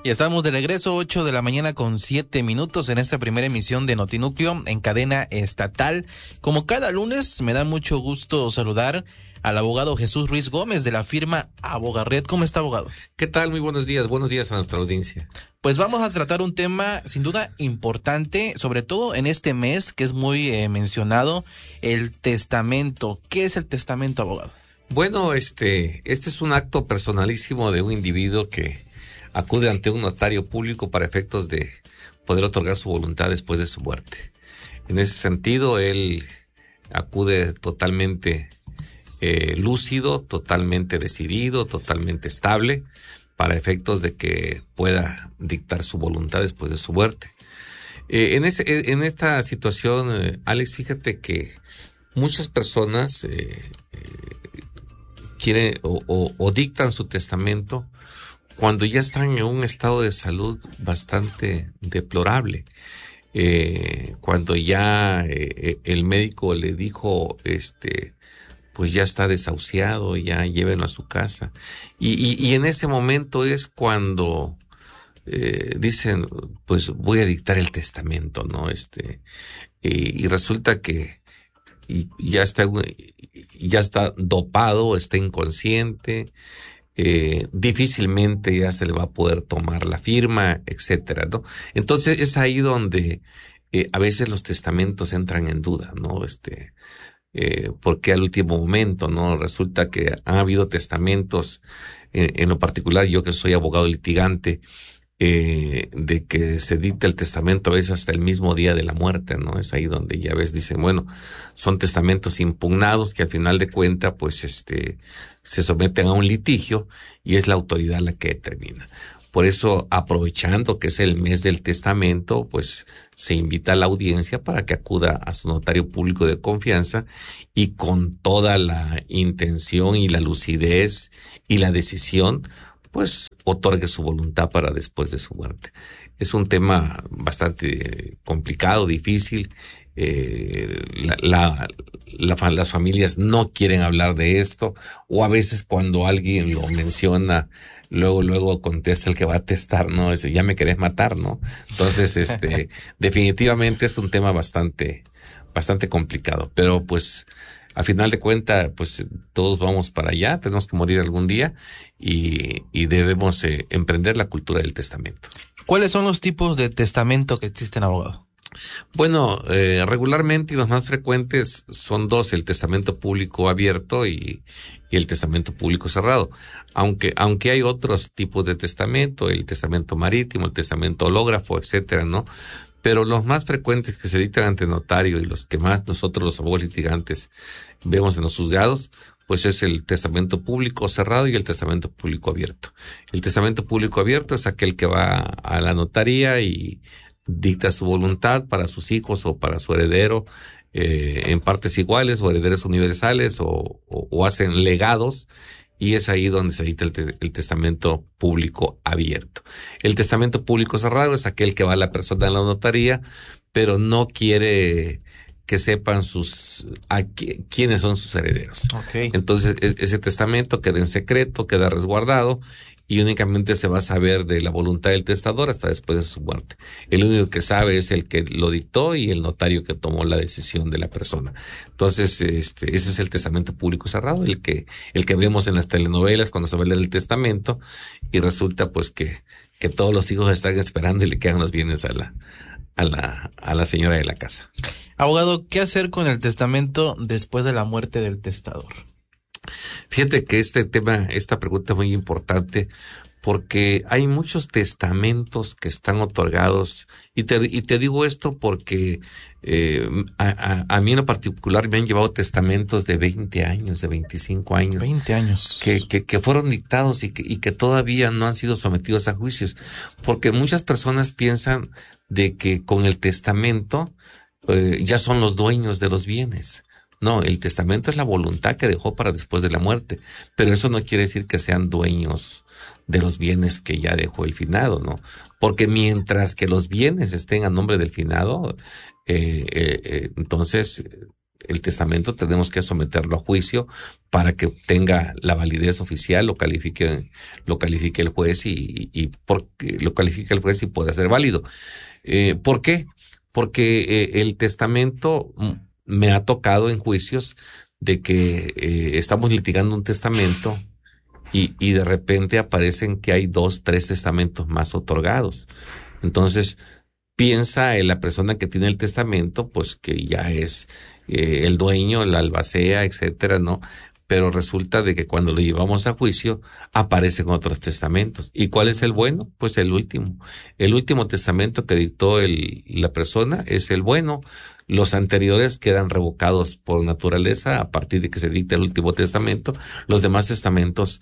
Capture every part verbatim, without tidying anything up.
Y estamos de regreso, ocho de la mañana con siete minutos en esta primera emisión de Notinúcleo en cadena estatal. Como cada lunes, me da mucho gusto saludar al abogado Jesús Ruiz Gómez de la firma Abogarret. ¿Cómo está, abogado? ¿Qué tal? Muy buenos días. Buenos días a nuestra audiencia. Pues vamos a tratar un tema sin duda importante, sobre todo en este mes que es muy eh, mencionado, el testamento. ¿Qué es el testamento, abogado? Bueno, este, este es un acto personalísimo de un individuo que acude ante un notario público para efectos de poder otorgar su voluntad después de su muerte. En ese sentido, él acude totalmente eh, lúcido, totalmente decidido, totalmente estable, para efectos de que pueda dictar su voluntad después de su muerte. Eh, en, ese, en esta situación, eh, Alex, fíjate que muchas personas eh, eh, quieren o, o, o dictan su testamento cuando ya están en un estado de salud bastante deplorable, eh, cuando ya eh, el médico le dijo, este, pues ya está desahuciado, ya llévenlo a su casa, y, y, y en ese momento es cuando eh, dicen, pues voy a dictar el testamento, ¿no? Este, y, y resulta que y ya está, ya está dopado, está inconsciente. Eh, difícilmente ya se le va a poder tomar la firma, etcétera, ¿no? Entonces es ahí donde eh, a veces los testamentos entran en duda, ¿no? Este, eh, porque al último momento, ¿no? Resulta que ha habido testamentos, eh, en lo particular yo que soy abogado litigante, eh, de que se dicta el testamento a veces hasta el mismo día de la muerte, ¿no? Es ahí donde ya ves, dicen, bueno, son testamentos impugnados que al final de cuentas, pues, este, se someten a un litigio y es la autoridad la que determina. Por eso, aprovechando que es el mes del testamento, pues, se invita a la audiencia para que acuda a su notario público de confianza y con toda la intención y la lucidez y la decisión, pues otorgue su voluntad para después de su muerte. Es un tema bastante complicado, difícil. Eh, la, la, la, las familias no quieren hablar de esto, o a veces cuando alguien lo menciona, luego, luego contesta el que va a testar, ¿no? Dice, ya me querés matar, ¿no? Entonces, este, definitivamente es un tema bastante, bastante complicado, pero pues, a final de cuentas, pues todos vamos para allá, tenemos que morir algún día y, y debemos eh, emprender la cultura del testamento. ¿Cuáles son los tipos de testamento que existen, abogado? Bueno, eh, regularmente y los más frecuentes son dos, el testamento público abierto y, y el testamento público cerrado. Aunque, aunque hay otros tipos de testamento, el testamento marítimo, el testamento hológrafo, etcétera, ¿no? Pero los más frecuentes que se dictan ante notario y los que más nosotros los abogados litigantes vemos en los juzgados, pues es el testamento público cerrado y el testamento público abierto. El testamento público abierto es aquel que va a la notaría y dicta su voluntad para sus hijos o para su heredero, eh, en partes iguales o herederos universales o, o, o hacen legados. Y es ahí donde se dicta el, te- el testamento público abierto. El testamento público cerrado es aquel que va a la persona en la notaría, pero no quiere que sepan sus a qui- quiénes son sus herederos. Okay. Entonces, es- ese testamento queda en secreto, queda resguardado y únicamente se va a saber de la voluntad del testador hasta después de su muerte. El único que sabe es el que lo dictó y el notario que tomó la decisión de la persona. Entonces, este, ese es el testamento público cerrado, el que, el que vemos en las telenovelas cuando se va a leer el testamento y resulta pues que, que todos los hijos están esperando y le quedan los bienes a la, a la, a la señora de la casa. Abogado, ¿qué hacer con el testamento después de la muerte del testador? Fíjate que este tema, esta pregunta es muy importante porque hay muchos testamentos que están otorgados y te, y te digo esto porque eh, a, a, a mí en lo particular me han llevado testamentos de veinte años, de veinticinco años. veinte años. Que, que, que fueron dictados y que, y que todavía no han sido sometidos a juicios. Porque muchas personas piensan de que con el testamento eh, ya son los dueños de los bienes. No, el testamento es la voluntad que dejó para después de la muerte, pero eso no quiere decir que sean dueños de los bienes que ya dejó el finado, ¿no? Porque mientras que los bienes estén a nombre del finado, eh, eh, eh, entonces el testamento tenemos que someterlo a juicio para que tenga la validez oficial, lo califique, lo califique el juez y, y porque lo califique el juez y pueda ser válido. Eh, ¿Por qué? Porque eh, el testamento me ha tocado en juicios de que eh, estamos litigando un testamento y, y de repente aparecen que hay dos, tres testamentos más otorgados. Entonces, piensa en la persona que tiene el testamento, pues que ya es eh, el dueño, la albacea, etcétera, ¿no? Pero resulta de que cuando lo llevamos a juicio, aparecen otros testamentos. ¿Y cuál es el bueno? Pues el último. El último testamento que dictó el, la persona es el bueno. Los anteriores quedan revocados por naturaleza a partir de que se dicta el último testamento. Los demás testamentos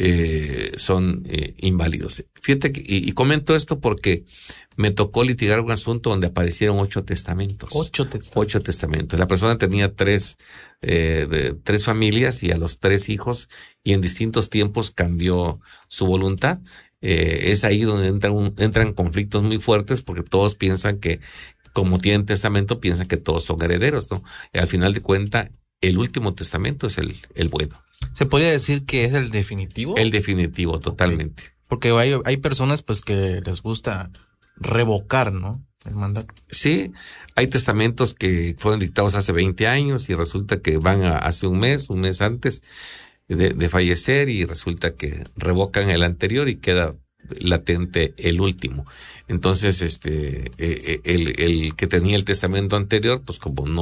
eh, son eh, inválidos. Fíjate que, y, y comento esto porque me tocó litigar un asunto donde aparecieron ocho testamentos. Ocho testamentos. Ocho testamentos. La persona tenía tres, eh, de, tres familias y a los tres hijos y en distintos tiempos cambió su voluntad. Eh, es ahí donde entran, un, entran conflictos muy fuertes porque todos piensan que como tienen testamento, piensan que todos son herederos, ¿no? Y al final de cuentas, el último testamento es el, el bueno. ¿Se podría decir que es el definitivo? El definitivo, totalmente. Porque hay, hay personas pues que les gusta revocar, ¿no? El mandato. Sí, hay testamentos que fueron dictados hace veinte años y resulta que van a, hace un mes, un mes antes de, de fallecer y resulta que revocan el anterior y queda latente el último. Entonces, este, eh, el, el que tenía el testamento anterior, pues como no,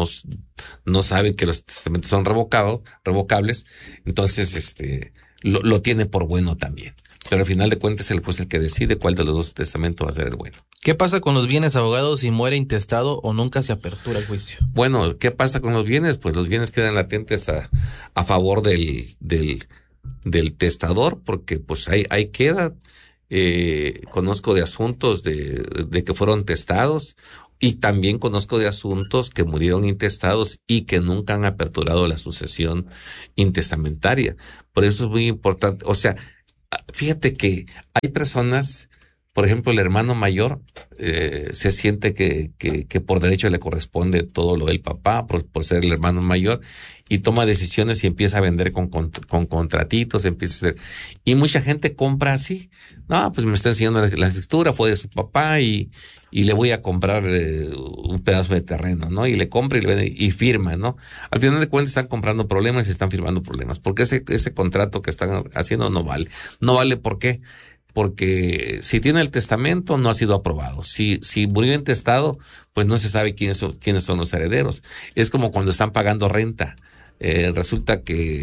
no sabe que los testamentos son revocados, revocables, entonces, este, lo, lo tiene por bueno también. Pero al final de cuentas, el juez el que decide cuál de los dos testamentos va a ser el bueno. ¿Qué pasa con los bienes, abogado, si muere intestado o nunca se apertura el juicio? Bueno, ¿qué pasa con los bienes? Pues los bienes quedan latentes a, a favor del, del, del testador, porque pues ahí, ahí queda. Eh, conozco de asuntos de, de que fueron testados y también conozco de asuntos que murieron intestados y que nunca han aperturado la sucesión intestamentaria. Por eso es muy importante. O sea, fíjate que hay personas, por ejemplo, el hermano mayor eh, se siente que, que, que por derecho le corresponde todo lo del papá por, por ser el hermano mayor y toma decisiones y empieza a vender con, con, con contratitos, empieza a hacer. Y mucha gente compra así. No, pues me está enseñando la, la escritura, fue de su papá y, y le voy a comprar eh, un pedazo de terreno, ¿no? Y le compra y le vende y firma, ¿no? Al final de cuentas están comprando problemas y están firmando problemas. Porque ese, ese contrato que están haciendo no vale. No vale, ¿por qué? Porque si tiene el testamento no ha sido aprobado. Si, si murió intestado, pues no se sabe quiénes son, quiénes son los herederos. Es como cuando están pagando renta. Eh, resulta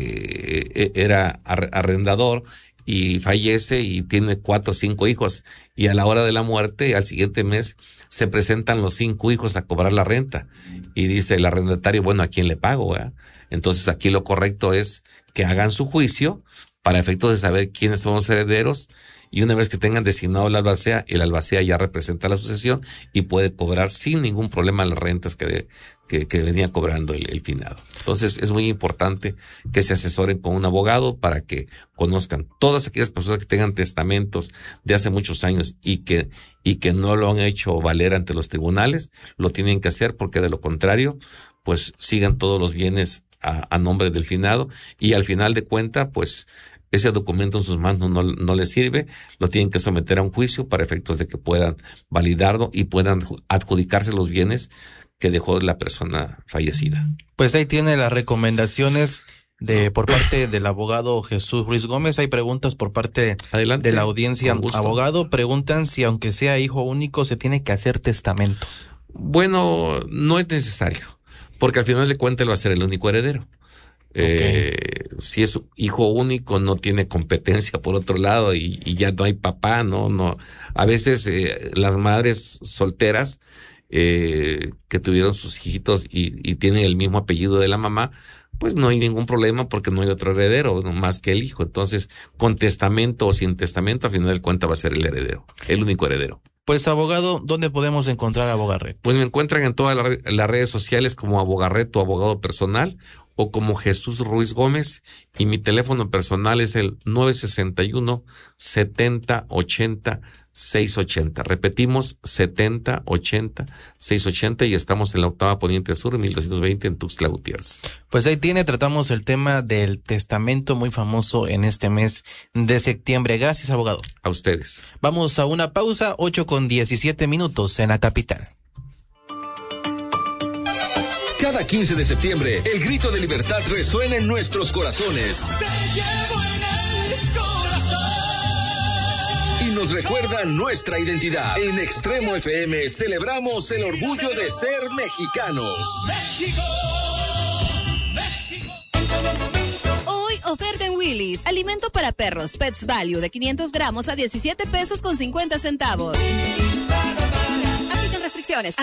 que eh, era arrendador y fallece y tiene cuatro o cinco hijos. Y a la hora de la muerte, al siguiente mes, se presentan los cinco hijos a cobrar la renta. Y dice el arrendatario, bueno, ¿a quién le pago? ¿Verdad? Entonces aquí lo correcto es que hagan su juicio para efectos de saber quiénes son los herederos. Y una vez que tengan designado la albacea, el albacea ya representa la sucesión y puede cobrar sin ningún problema las rentas que, de, que, que venía cobrando el, el finado. Entonces es muy importante que se asesoren con un abogado para que conozcan todas aquellas personas que tengan testamentos de hace muchos años y que, y que no lo han hecho valer ante los tribunales, lo tienen que hacer porque de lo contrario, pues sigan todos los bienes a, a nombre del finado y al final de cuentas, pues ese documento en sus manos no, no les sirve, lo tienen que someter a un juicio para efectos de que puedan validarlo y puedan adjudicarse los bienes que dejó la persona fallecida. Pues ahí tiene las recomendaciones de por parte del abogado Jesús Ruiz Gómez. Hay preguntas por parte Adelante, de la audiencia. Abogado, preguntan si aunque sea hijo único se tiene que hacer testamento. Bueno, no es necesario, porque al final de cuentas él va a ser el único heredero. Eh, okay. Si es hijo único no tiene competencia por otro lado y, y ya no hay papá, no, no. A veces eh, las madres solteras eh, que tuvieron sus hijitos y, y tienen el mismo apellido de la mamá, pues no hay ningún problema porque no hay otro heredero no, más que el hijo. Entonces, con testamento o sin testamento, al final de cuentas va a ser el heredero, el único heredero. Pues, abogado, ¿dónde podemos encontrar a Abogarret? Pues me encuentran en todas las redes sociales como Abogarret o abogado personal o como Jesús Ruiz Gómez, y mi teléfono personal es el nueve sesenta y uno, setenta, ochenta, seiscientos ochenta. Repetimos, setenta, ochenta, seiscientos ochenta, y estamos en la octava Poniente Sur, mil doscientos veinte, en Tuxtla Gutiérrez. Pues ahí tiene, tratamos el tema del testamento muy famoso en este mes de septiembre. Gracias, abogado. A ustedes. Vamos a una pausa, ocho con diecisiete minutos en la capital. Cada quince de septiembre, el grito de libertad resuena en nuestros corazones. Te llevo en el corazón. Y nos recuerda nuestra identidad. En Extremo F M celebramos el orgullo de ser mexicanos. México, México. Hoy oferta en Willy's. Alimento para perros Pets Value de quinientos gramos a diecisiete pesos con cincuenta centavos. Aplican restricciones.